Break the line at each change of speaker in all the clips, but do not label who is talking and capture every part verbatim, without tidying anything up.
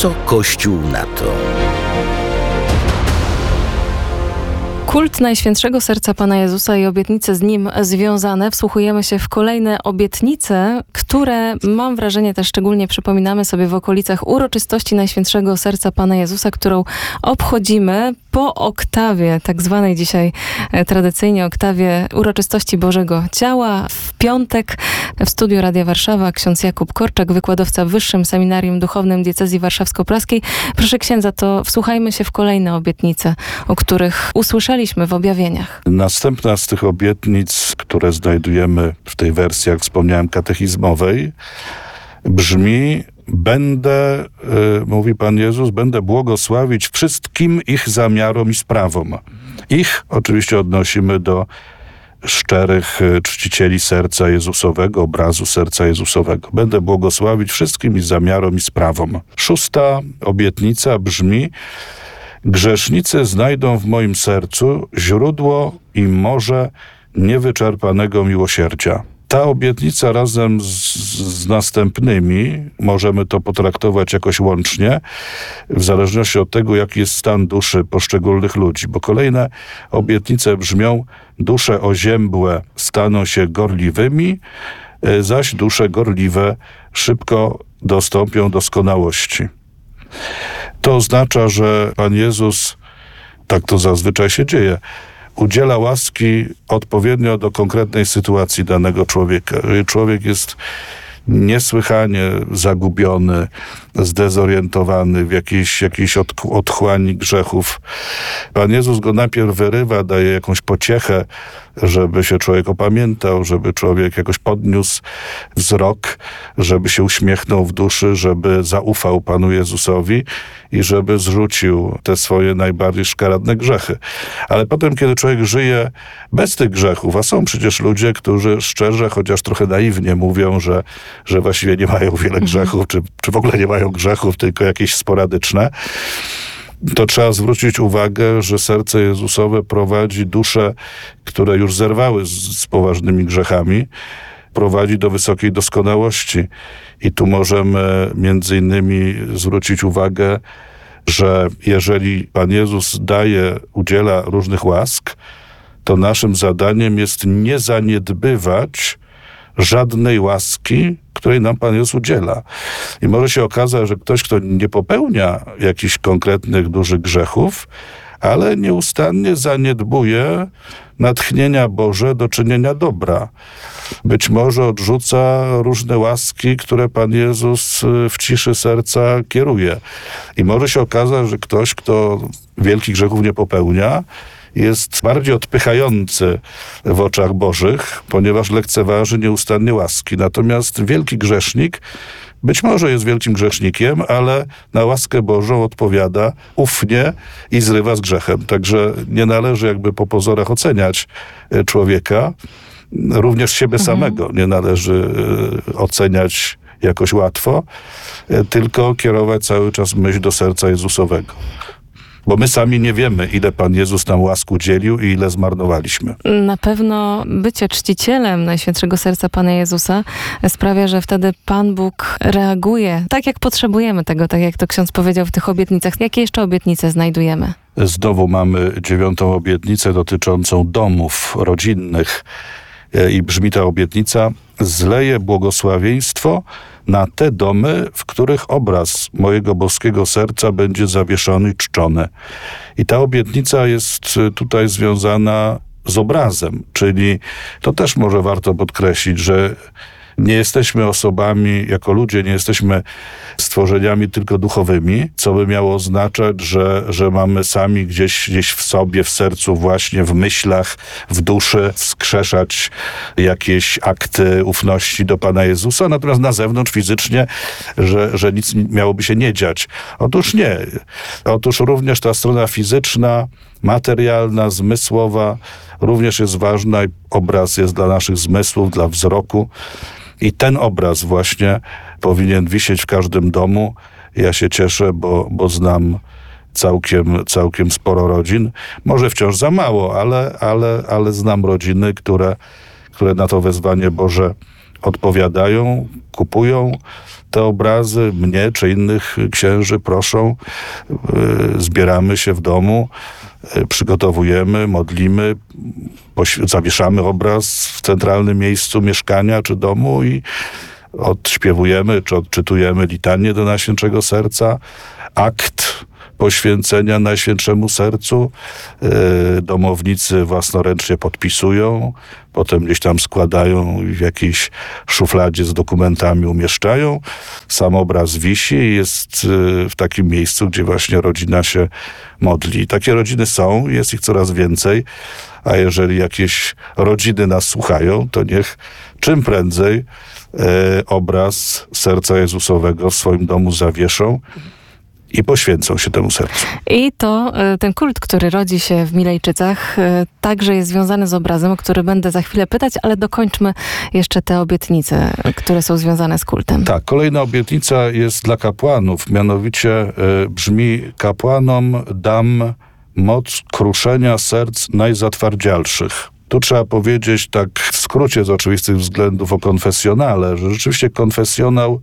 Co Kościół na to?
Kult Najświętszego Serca Pana Jezusa i obietnice z nim związane. Wsłuchujemy się w kolejne obietnice, które, mam wrażenie, też szczególnie przypominamy sobie w okolicach uroczystości Najświętszego Serca Pana Jezusa, którą obchodzimy po oktawie, tak zwanej dzisiaj tradycyjnie oktawie uroczystości Bożego Ciała. W piątek w studiu Radia Warszawa ksiądz Jakub Korczak, wykładowca w Wyższym Seminarium Duchownym Diecezji Warszawsko-Praskiej. Proszę księdza, to wsłuchajmy się w kolejne obietnice, o których usłyszeliśmy w objawieniach.
Następna z tych obietnic, które znajdujemy w tej wersji, jak wspomniałem, katechizmowej, brzmi: będę, y, mówi Pan Jezus, będę błogosławić wszystkim ich zamiarom i sprawom. Ich oczywiście odnosimy do szczerych czcicieli serca Jezusowego, obrazu serca Jezusowego. Będę błogosławić wszystkim ich zamiarom i sprawom. Szósta obietnica brzmi: grzesznicy znajdą w moim sercu źródło i morze niewyczerpanego miłosierdzia. Ta obietnica razem z, z następnymi, możemy to potraktować jakoś łącznie, w zależności od tego, jaki jest stan duszy poszczególnych ludzi, bo kolejne obietnice brzmią: dusze oziębłe staną się gorliwymi, zaś dusze gorliwe szybko dostąpią doskonałości. To oznacza, że Pan Jezus, tak to zazwyczaj się dzieje, udziela łaski odpowiednio do konkretnej sytuacji danego człowieka. Jeżeli człowiek jest niesłychanie zagubiony, zdezorientowany w jakiejś, jakiejś otchłani grzechów, Pan Jezus go najpierw wyrywa, daje jakąś pociechę, żeby się człowiek opamiętał, żeby człowiek jakoś podniósł wzrok, żeby się uśmiechnął w duszy, żeby zaufał Panu Jezusowi i żeby zrzucił te swoje najbardziej szkaradne grzechy. Ale potem, kiedy człowiek żyje bez tych grzechów, a są przecież ludzie, którzy szczerze, chociaż trochę naiwnie mówią, że, że właściwie nie mają wiele grzechów, czy, czy w ogóle nie mają grzechów, tylko jakieś sporadyczne, to trzeba zwrócić uwagę, że serce Jezusowe prowadzi dusze, które już zerwały z, z poważnymi grzechami, prowadzi do wysokiej doskonałości. I tu możemy między innymi zwrócić uwagę, że jeżeli Pan Jezus daje, udziela różnych łask, to naszym zadaniem jest nie zaniedbywać żadnej łaski, której nam Pan Jezus udziela. I może się okazać, że ktoś, kto nie popełnia jakichś konkretnych, dużych grzechów, ale nieustannie zaniedbuje natchnienia Boże do czynienia dobra. Być może odrzuca różne łaski, które Pan Jezus w ciszy serca kieruje. I może się okazać, że ktoś, kto wielkich grzechów nie popełnia, jest bardziej odpychający w oczach Bożych, ponieważ lekceważy nieustannie łaski. Natomiast wielki grzesznik być może jest wielkim grzesznikiem, ale na łaskę Bożą odpowiada ufnie i zrywa z grzechem. Także nie należy jakby po pozorach oceniać człowieka, również siebie mhm. samego nie należy oceniać jakoś łatwo, tylko kierować cały czas myśl do serca Jezusowego. Bo my sami nie wiemy, ile Pan Jezus nam łask udzielił i ile zmarnowaliśmy.
Na pewno bycie czcicielem Najświętszego Serca Pana Jezusa sprawia, że wtedy Pan Bóg reaguje tak, jak potrzebujemy tego, tak jak to ksiądz powiedział w tych obietnicach. Jakie jeszcze obietnice znajdujemy?
Znowu mamy dziewiątą obietnicę dotyczącą domów rodzinnych. I brzmi ta obietnica: zleję błogosławieństwo na te domy, w których obraz mojego boskiego serca będzie zawieszony i czczony. I ta obietnica jest tutaj związana z obrazem, czyli to też może warto podkreślić, że nie jesteśmy osobami, jako ludzie, nie jesteśmy stworzeniami tylko duchowymi, co by miało oznaczać, że, że mamy sami gdzieś, gdzieś w sobie, w sercu, właśnie w myślach, w duszy wskrzeszać jakieś akty ufności do Pana Jezusa, natomiast na zewnątrz fizycznie, że, że nic miałoby się nie dziać. Otóż nie. Otóż również ta strona fizyczna, materialna, zmysłowa również jest ważna i obraz jest dla naszych zmysłów, dla wzroku. I ten obraz właśnie powinien wisieć w każdym domu. Ja się cieszę, bo, bo znam całkiem, całkiem sporo rodzin. Może wciąż za mało, ale, ale, ale znam rodziny, które, które na to wezwanie Boże odpowiadają, kupują te obrazy, mnie czy innych księży proszą, zbieramy się w domu, przygotowujemy, modlimy, poś- zawieszamy obraz w centralnym miejscu mieszkania czy domu i odśpiewujemy czy odczytujemy litanię do Najświętszego Serca, akt poświęcenia Najświętszemu Sercu. Domownicy własnoręcznie podpisują, potem gdzieś tam składają i w jakiejś szufladzie z dokumentami umieszczają. Sam obraz wisi i jest w takim miejscu, gdzie właśnie rodzina się modli. Takie rodziny są, jest ich coraz więcej, a jeżeli jakieś rodziny nas słuchają, to niech czym prędzej obraz Serca Jezusowego w swoim domu zawieszą i poświęcą się temu sercu.
I to y, ten kult, który rodzi się w Milejczycach, y, także jest związany z obrazem, o który będę za chwilę pytać, ale dokończmy jeszcze te obietnice, y, które są związane z kultem.
Tak, kolejna obietnica jest dla kapłanów, mianowicie y, brzmi: kapłanom dam moc kruszenia serc najzatwardzialszych. Tu trzeba powiedzieć tak w skrócie z oczywistych względów o konfesjonale, że rzeczywiście konfesjonał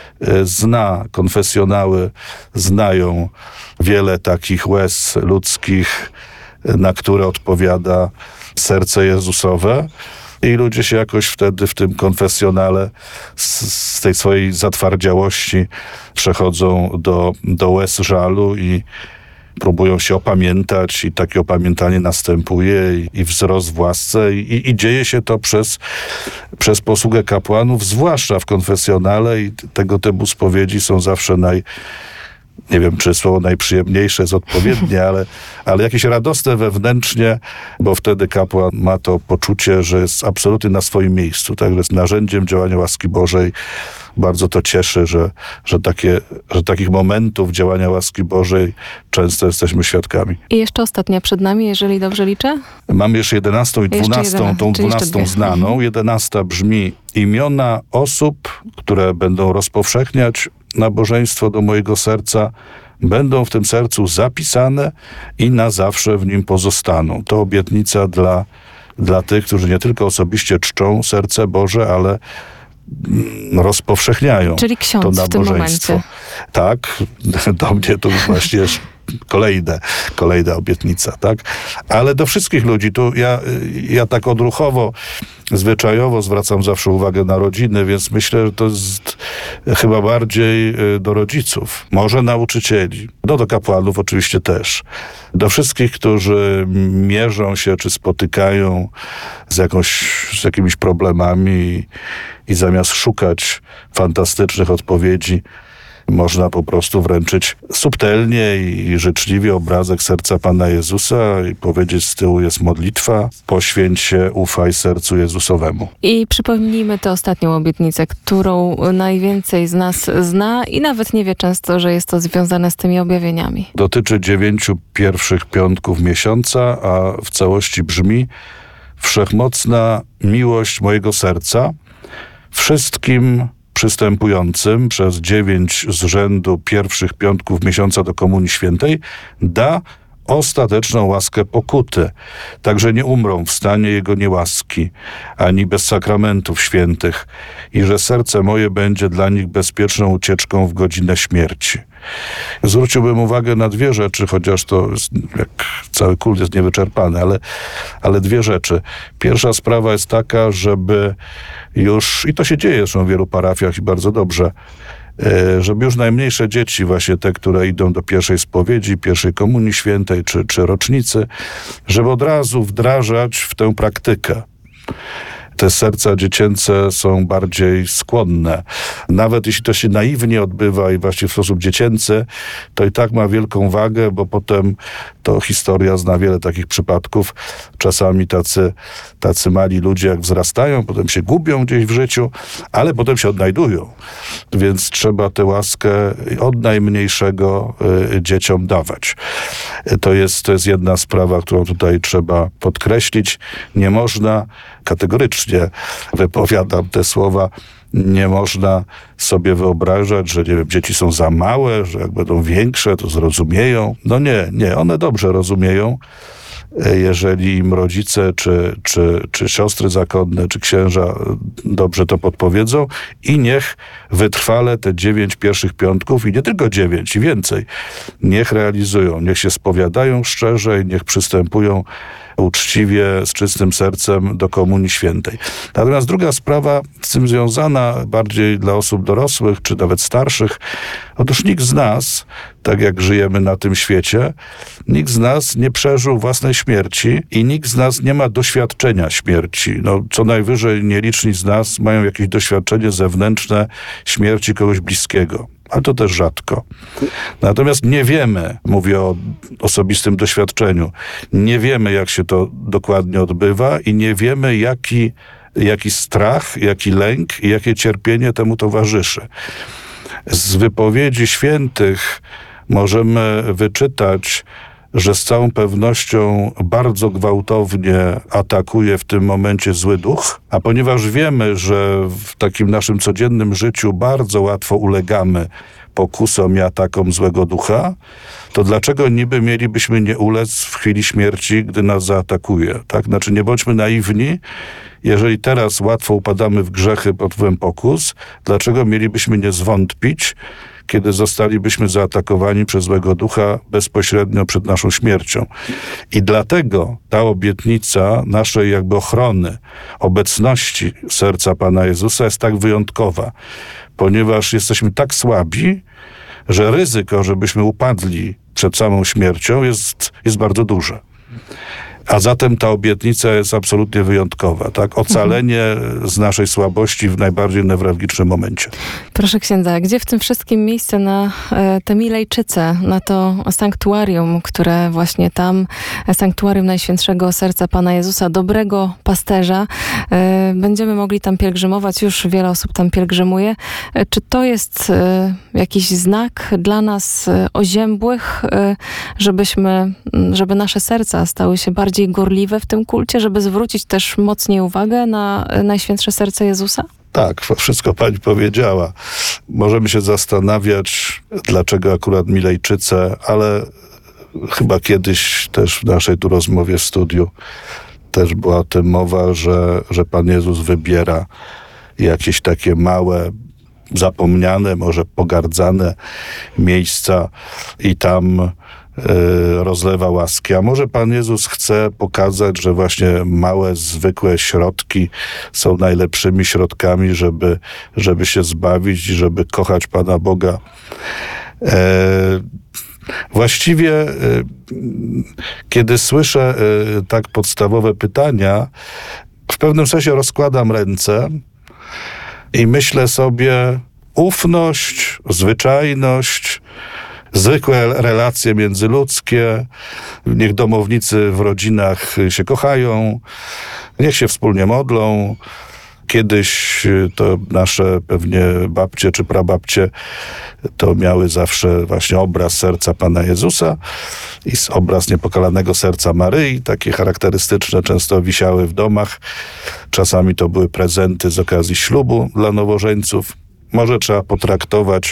zna, konfesjonały znają wiele takich łez ludzkich, na które odpowiada serce Jezusowe. I ludzie się jakoś wtedy w tym konfesjonale z, z tej swojej zatwardziałości przechodzą do, do łez żalu i próbują się opamiętać i takie opamiętanie następuje i, i wzrost w łasce i, i dzieje się to przez, przez posługę kapłanów, zwłaszcza w konfesjonale i tego typu spowiedzi są zawsze naj... Nie wiem, czy słowo najprzyjemniejsze jest odpowiednie, ale, ale jakieś radosne wewnętrznie, bo wtedy kapłan ma to poczucie, że jest absolutnie na swoim miejscu, tak? Że jest narzędziem działania łaski Bożej. Bardzo to cieszy, że, że, takie, że takich momentów działania łaski Bożej często jesteśmy świadkami.
I jeszcze ostatnia przed nami, jeżeli dobrze liczę?
Mamy jeszcze jedenastą i
Jeszcze
dwunastą,
jedenastą,
tą
czyli jeszcze
dwunastą
dwie.
znaną. Jedenasta brzmi: imiona osób, które będą rozpowszechniać nabożeństwo do mojego serca, będą w tym sercu zapisane i na zawsze w nim pozostaną. To obietnica dla, dla tych, którzy nie tylko osobiście czczą serce Boże, ale rozpowszechniają
Czyli ksiądz
to
w tym
nabożeństwo.
momencie.
Tak, do mnie to właśnie kolejne, kolejna obietnica, tak? Ale do wszystkich ludzi, tu ja, ja tak odruchowo, zwyczajowo zwracam zawsze uwagę na rodziny, więc myślę, że to jest chyba bardziej do rodziców, może nauczycieli, no do kapłanów oczywiście też. Do wszystkich, którzy mierzą się czy spotykają z, jakąś, z jakimiś problemami i, i zamiast szukać fantastycznych odpowiedzi, można po prostu wręczyć subtelnie i życzliwie obrazek serca Pana Jezusa i powiedzieć: z tyłu jest modlitwa, poświęć się, ufaj sercu Jezusowemu.
I przypomnijmy tę ostatnią obietnicę, którą najwięcej z nas zna i nawet nie wie często, że jest to związane z tymi objawieniami.
Dotyczy dziewięciu pierwszych piątków miesiąca, a w całości brzmi: wszechmocna miłość mojego serca wszystkim przystępującym przez dziewięć z rzędu pierwszych piątków miesiąca do Komunii Świętej da ostateczną łaskę pokuty. Także nie umrą w stanie Jego niełaski, ani bez sakramentów świętych i że serce moje będzie dla nich bezpieczną ucieczką w godzinę śmierci. Zwróciłbym uwagę na dwie rzeczy, chociaż to jest, jak cały kult jest niewyczerpany, ale, ale dwie rzeczy. Pierwsza sprawa jest taka, żeby już, i to się dzieje zresztą w wielu parafiach i bardzo dobrze, żeby już najmniejsze dzieci, właśnie te, które idą do pierwszej spowiedzi, pierwszej komunii świętej czy, czy rocznicy, żeby od razu wdrażać w tę praktykę. Te serca dziecięce są bardziej skłonne. Nawet jeśli to się naiwnie odbywa i właśnie w sposób dziecięcy, to i tak ma wielką wagę, bo potem to historia zna wiele takich przypadków. Czasami tacy, tacy mali ludzie jak wzrastają, potem się gubią gdzieś w życiu, ale potem się odnajdują. Więc trzeba tę łaskę od najmniejszego y, dzieciom dawać. To jest, to jest jedna sprawa, którą tutaj trzeba podkreślić. Nie można kategorycznie, wypowiadam te słowa, nie można sobie wyobrażać, że nie wiem, dzieci są za małe, że jak będą większe, to zrozumieją. No nie, nie, one dobrze rozumieją, jeżeli im rodzice, czy, czy, czy siostry zakonne, czy księża dobrze to podpowiedzą, i niech wytrwale te dziewięć pierwszych piątków, i nie tylko dziewięć, i więcej, niech realizują, niech się spowiadają szczerze i niech przystępują uczciwie, z czystym sercem do Komunii Świętej. Natomiast druga sprawa z tym związana, bardziej dla osób dorosłych, czy nawet starszych, otóż nikt z nas, tak jak żyjemy na tym świecie, nikt z nas nie przeżył własnej śmierci i nikt z nas nie ma doświadczenia śmierci. No, co najwyżej nieliczni z nas mają jakieś doświadczenie zewnętrzne śmierci kogoś bliskiego. Ale to też rzadko. Natomiast nie wiemy, mówię o osobistym doświadczeniu, nie wiemy, jak się to dokładnie odbywa i nie wiemy, jaki, jaki strach, jaki lęk i jakie cierpienie temu towarzyszy. Z wypowiedzi świętych możemy wyczytać, że z całą pewnością bardzo gwałtownie atakuje w tym momencie zły duch, a ponieważ wiemy, że w takim naszym codziennym życiu bardzo łatwo ulegamy pokusom i atakom złego ducha, to dlaczego niby mielibyśmy nie ulec w chwili śmierci, gdy nas zaatakuje? Tak? Znaczy nie bądźmy naiwni, jeżeli teraz łatwo upadamy w grzechy pod wpływem pokus, dlaczego mielibyśmy nie zwątpić, kiedy zostalibyśmy zaatakowani przez złego ducha bezpośrednio przed naszą śmiercią. I dlatego ta obietnica naszej jakby ochrony, obecności serca Pana Jezusa jest tak wyjątkowa, ponieważ jesteśmy tak słabi, że ryzyko, żebyśmy upadli przed samą śmiercią jest, jest bardzo duże. A zatem ta obietnica jest absolutnie wyjątkowa, tak? Ocalenie z naszej słabości w najbardziej newralgicznym momencie.
Proszę księdza, gdzie w tym wszystkim miejsce na e, te Milejczyce, na to sanktuarium, które właśnie tam, sanktuarium Najświętszego Serca Pana Jezusa, dobrego pasterza, e, będziemy mogli tam pielgrzymować, już wiele osób tam pielgrzymuje. E, czy to jest e, jakiś znak dla nas e, oziębłych, e, żebyśmy, żeby nasze serca stały się bardziej gorliwe w tym kulcie, żeby zwrócić też mocniej uwagę na Najświętsze Serce Jezusa?
Tak, wszystko pani powiedziała. Możemy się zastanawiać, dlaczego akurat Milejczyce, ale chyba kiedyś też w naszej tu rozmowie w studiu też była o tym mowa, że, że Pan Jezus wybiera jakieś takie małe, zapomniane, może pogardzane miejsca i tam rozlewa łaski. A może Pan Jezus chce pokazać, że właśnie małe, zwykłe środki są najlepszymi środkami, żeby, żeby się zbawić i żeby kochać Pana Boga. E, właściwie, e, kiedy słyszę e, tak podstawowe pytania, w pewnym sensie rozkładam ręce i myślę sobie, ufność, zwyczajność, zwykłe relacje międzyludzkie, niech domownicy w rodzinach się kochają, niech się wspólnie modlą. Kiedyś to nasze pewnie babcie czy prababcie to miały zawsze właśnie obraz serca Pana Jezusa i obraz niepokalanego serca Maryi, takie charakterystyczne, często wisiały w domach. Czasami to były prezenty z okazji ślubu dla nowożeńców. Może trzeba potraktować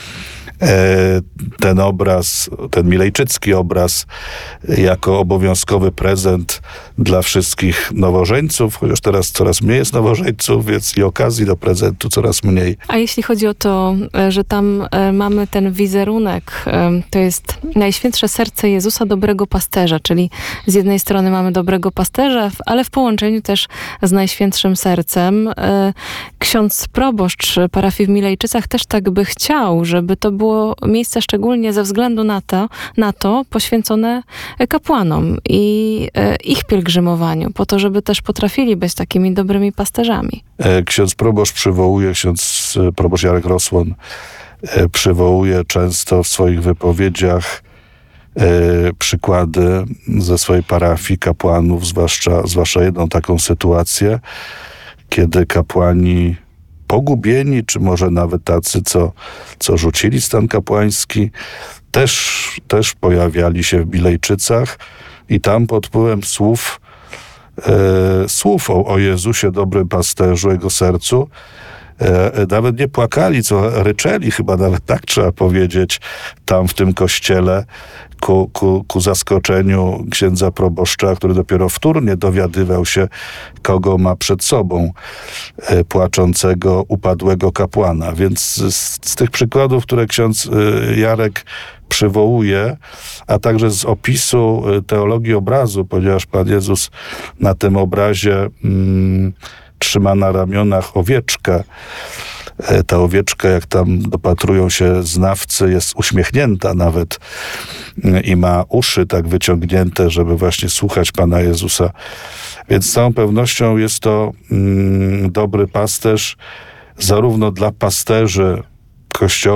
ten obraz, ten milejczycki obraz jako obowiązkowy prezent dla wszystkich nowożeńców, chociaż teraz coraz mniej jest nowożeńców, więc i okazji do prezentu coraz mniej.
A jeśli chodzi o to, że tam mamy ten wizerunek, to jest Najświętsze Serce Jezusa, dobrego pasterza, czyli z jednej strony mamy dobrego pasterza, ale w połączeniu też z Najświętszym Sercem. Ksiądz proboszcz parafii w Milejczycach też tak by chciał, żeby to było miejsce szczególnie ze względu na to, na to poświęcone kapłanom i e, ich pielgrzymowaniu, po to, żeby też potrafili być takimi dobrymi pasterzami.
Ksiądz proboszcz przywołuje, ksiądz proboszcz Jarek Rosłon przywołuje często w swoich wypowiedziach e, przykłady ze swojej parafii kapłanów, zwłaszcza, zwłaszcza jedną taką sytuację, kiedy kapłani pogubieni, czy może nawet tacy, co, co rzucili stan kapłański, też, też pojawiali się w Milejczycach i tam pod wpływem słów, e, słów o, o Jezusie, dobrym pasterzu, Jego sercu, e, nawet nie płakali, co ryczeli, chyba nawet tak trzeba powiedzieć, tam w tym kościele, ku, ku, ku zaskoczeniu księdza proboszcza, który dopiero wtórnie dowiadywał się, kogo ma przed sobą, e, płaczącego, upadłego kapłana. Więc z, z tych przykładów, które ksiądz e, Jarek przywołuje, a także z opisu e, teologii obrazu, ponieważ Pan Jezus na tym obrazie mm, trzyma na ramionach owieczkę. E, ta owieczka, jak tam dopatrują się znawcy, jest uśmiechnięta nawet e, i ma uszy tak wyciągnięte, żeby właśnie słuchać Pana Jezusa. Więc z całą pewnością jest to mm, dobry pasterz, zarówno dla pasterzy Kościoła,